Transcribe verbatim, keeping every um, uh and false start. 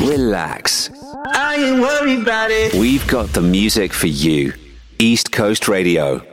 relax. I ain't worried about it. We've got the music for you. East Coast Radio.